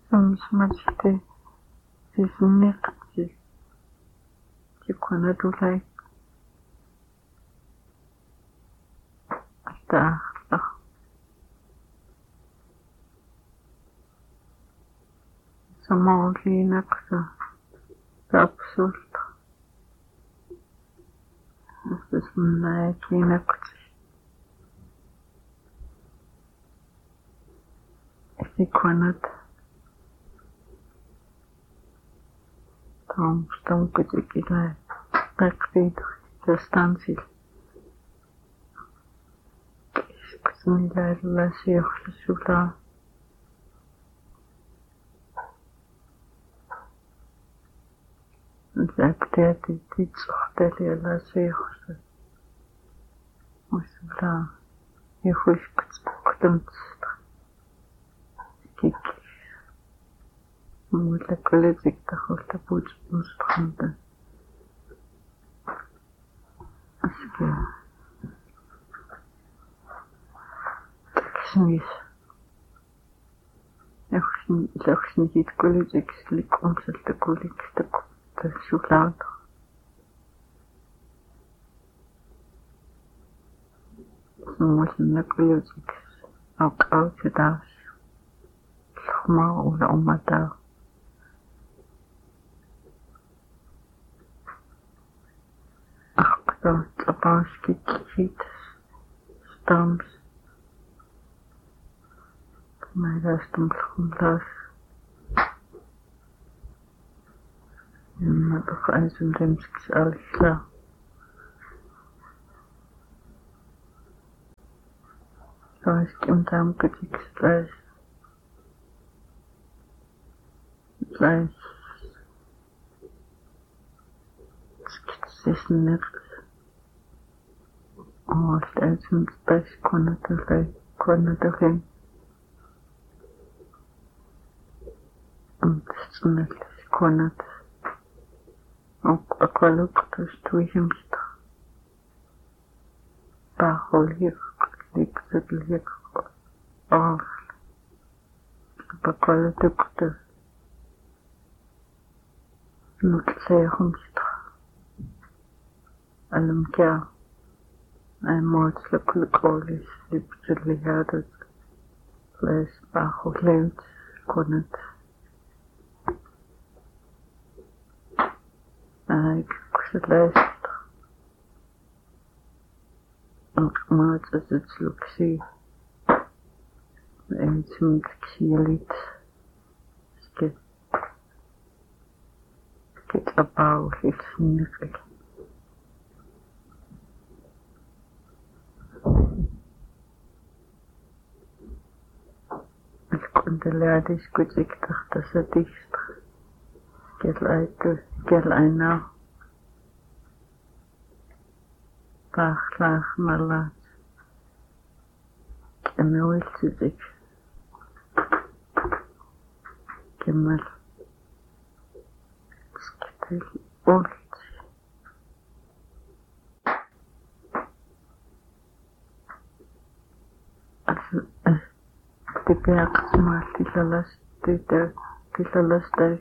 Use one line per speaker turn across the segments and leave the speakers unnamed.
Samsmati tisniqti tikunatulai taaqla samauliinaqsa taapsulta istisnaakiinaqti ikunat Tamkutikilai taqridu tastansil kisnilailasiorlusula zakteati titsortalialasiorsu usula ihuiskutsuqtamtstra kikki mullakulitiktahullapuut mustramta aske taksmis laqsnikit kulitikislik umsaltakulikstak tasulaata mullakulitik auqautitaas lhma ula umata Tapaskit stams Maidastumlas Doch Eisenlemskis Alkla Task im Tamketiks gleich Skizzen nicht Stellen space konatulin Snellis konat Aqualuktus tuihimsta Paholir Liksedlik Av Paqualatuktus Nutseihumsta Alamkia Moortslikulikoolis lipselihadat les paholeut konat kusalaista maatsatsluksi ensimmäiselit skit apaulisniril Kundalaadis kutiktartasatista Kelaina Pahlaahmalat Kemuilsitik Kemal Skitil Olti Tipeaqsmaal tilalastai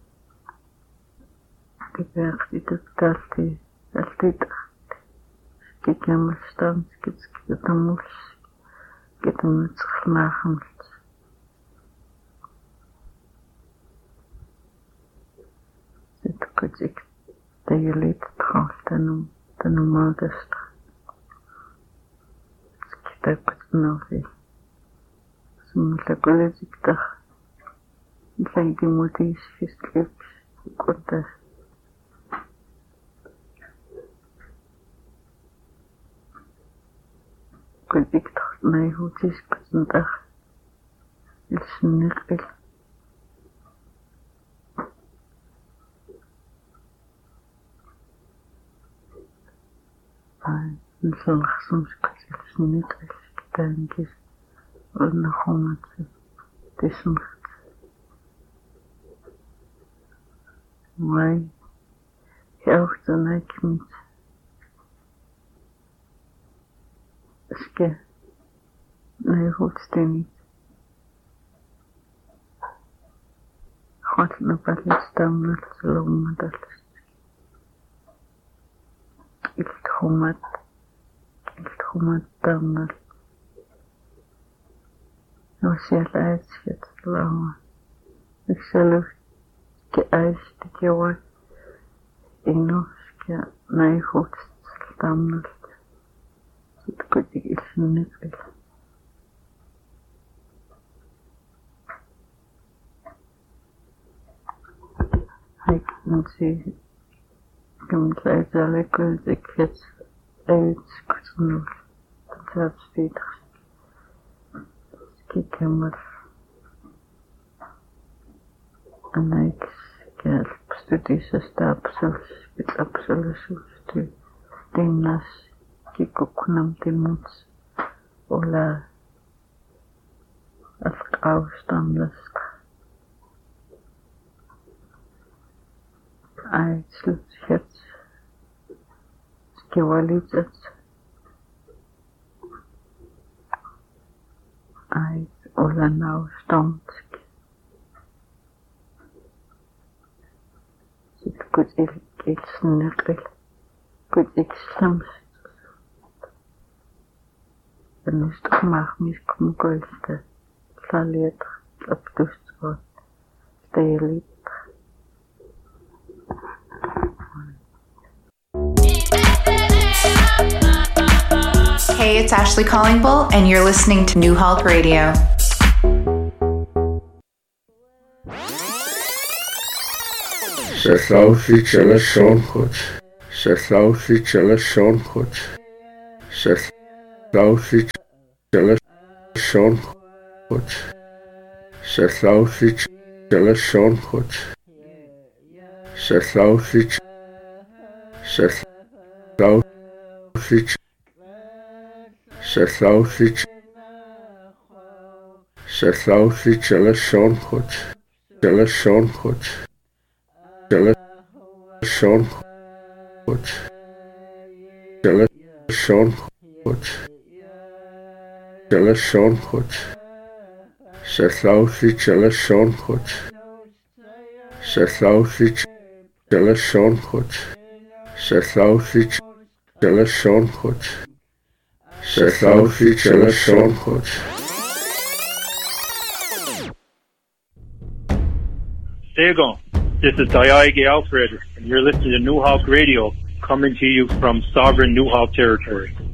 tipeaqtitaktalti altitaqti kikamalstam skitskitamuls kitamutsqnaaqamlt sitkutik tayalit tanumaagasta skitakutnausi Mullakulitiktar Tlaitimutis Fisklips Kuntas Kutiktar Naihutis Kutantar Ilsniril Nilsalaxsumskutilsniril Kitankis Olnahumatsi Tismart Wai Hjauhtanakmit Ske Naihutstenit Quatnaballistamnalsalummadallas iltrumattamnal nusialaatigatlama iksalufki aistikiwa inuskia naihutsaltamnal sitkutik ilsinniqil haiknsi kamtlaitaalekkuutikkat aitskutnul taatspiiters kikkammal anaiks kaalpstudissastaapsuls kitlapsulussuusti tinnas kikukkunam timuts ola alqaustamlasqa aitslutsjats skivalitsats ait olanaustamtsk sitkut ilsneqil kut ikslams anistqmaarmiskumkoilta lalliat laptustqut taylit.
Hey, it's Ashley Collingbull, and you're listening to New Halt Radio.
Sethlausi chela Seanchut. Sethlausi chela Seanchut. Sethlausi chela Seanchut. Sethlausi chela Seanchut. Sethlausi chela Seanchut. Chela Seanchut. Chela Seanchut. Chela Seanchut. Chela Seanchut. Sethlausi chela Seanchut. Sethlausi chela Seanchut. Sethlausi chela Seanchut. Sethlausi chela Seanchut.
Dagon, this is Dayage Alfred, and you're listening to New Halt Radio, coming to you from sovereign New Halt territory.